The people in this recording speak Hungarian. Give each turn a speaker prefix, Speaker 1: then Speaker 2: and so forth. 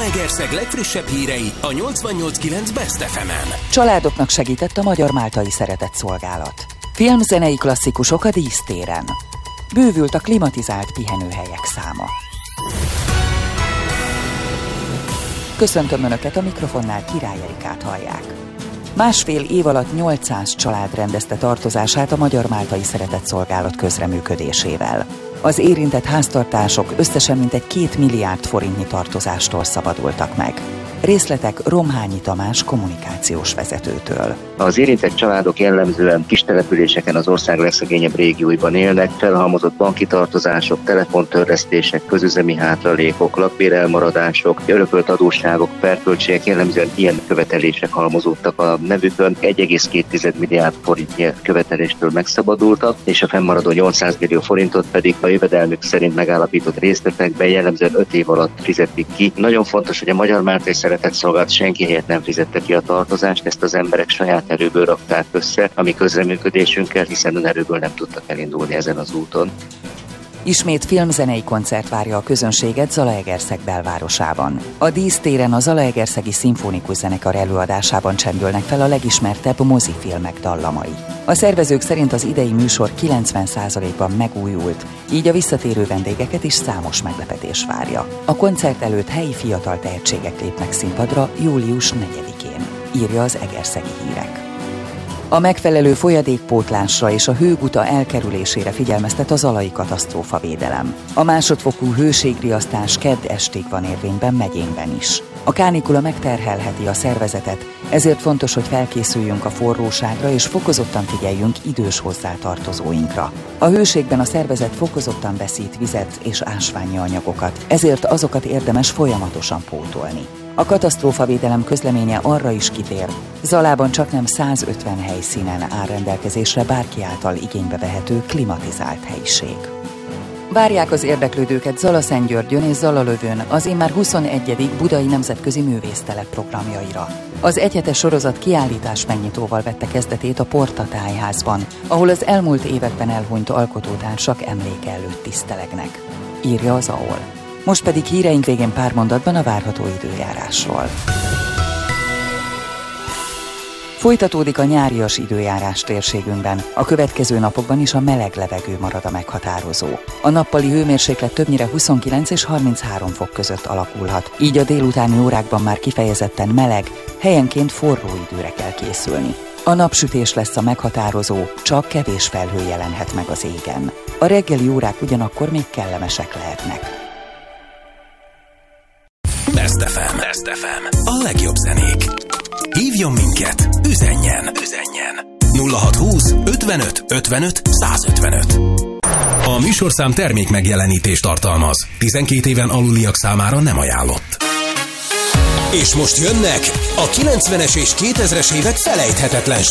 Speaker 1: Zalaegerszeg legfrissebb hírei a 88.9 Best FM-en.
Speaker 2: Családoknak segített a Magyar-Máltai Szeretetszolgálat. Filmzenei klasszikusok a dísztéren. Bővült a klimatizált pihenőhelyek száma. Köszöntöm Önöket, a mikrofonnál Király Erikát hallják. Másfél év alatt 800 család rendezte tartozását a Magyar-Máltai Szeretetszolgálat közreműködésével. Az érintett háztartások összesen mintegy 2 milliárd forintnyi tartozástól szabadultak meg. Részletek Romhányi Tamás kommunikációs vezetőtől.
Speaker 3: Az érintett családok jellemzően kis településeken, az ország legszegényebb régióiban élnek, felhalmozott banki tartozások, telefontörlesztések, közüzemi hátralékok, lakbérelmaradások, örökölt adósságok, perköltségek, jellemzően ilyen követelések halmozódtak a nevükön. 1,2 milliárd forintnyi követeléstől megszabadultak, és a fennmaradó 800 millió forintot pedig a jövedelmük szerint megállapított részletekben jellemzően 5 év alatt fizetik ki. Nagyon fontos, hogy a Magyar-Máltai Szeretetszolgálat senki helyett nem fizette ki a tartozást, ezt az emberek saját erőből rakták össze a mi közreműködésünkkel, hiszen önerőből nem tudtak elindulni ezen az úton.
Speaker 2: Ismét filmzenei koncert várja a közönséget Zalaegerszeg belvárosában. A dísztéren a Zalaegerszegi Szimfonikus Zenekar előadásában csendülnek fel a legismertebb mozifilmek dallamai. A szervezők szerint az idei műsor 90%-ban megújult, így a visszatérő vendégeket is számos meglepetés várja. A koncert előtt helyi fiatal tehetségek lépnek színpadra július 4-én, írja az Egerszegi Hírek. A megfelelő folyadékpótlásra és a hőguta elkerülésére figyelmeztet a zalai katasztrófavédelem. A másodfokú hőségriasztás kedd estig van érvényben megyénkben is. A kánikula megterhelheti a szervezetet, ezért fontos, hogy felkészüljünk a forróságra és fokozottan figyeljünk idős hozzátartozóinkra. A hőségben a szervezet fokozottan veszít vizet és ásványi anyagokat, ezért azokat érdemes folyamatosan pótolni. A katasztrófavédelem közleménye arra is kitér, Zalában csaknem 150 helyszínen áll rendelkezésre bárki által igénybe vehető klimatizált helység. Várják az érdeklődőket Zala-Szentgyörgyön és Zalalövőn az immár 21. Budai Nemzetközi Művésztelep programjaira. Az egyhetes sorozat kiállítás megnyitóval vette kezdetét a Porta Tájházban, ahol az elmúlt években elhunyt alkotótársak emléke előtt tisztelegnek, írja az AOL. Most pedig híreink végén pár mondatban a várható időjárásról. Folytatódik a nyárias időjárás térségünkben, a következő napokban is a meleg levegő marad a meghatározó. A nappali hőmérséklet többnyire 29 és 33 fok között alakulhat, így a délutáni órákban már kifejezetten meleg, helyenként forró időre kell készülni. A napsütés lesz a meghatározó, csak kevés felhő jelenhet meg az égen. A reggeli órák ugyanakkor még kellemesek lehetnek.
Speaker 1: Best FM. A legjobb zenék. Hívjon minket, üzenjen. 0620 55 55 155. A műsorszám termék megjelenítést tartalmaz. 12 éven aluliak számára nem ajánlott. És most jönnek a 90-es és 2000-es évek felejthetetlen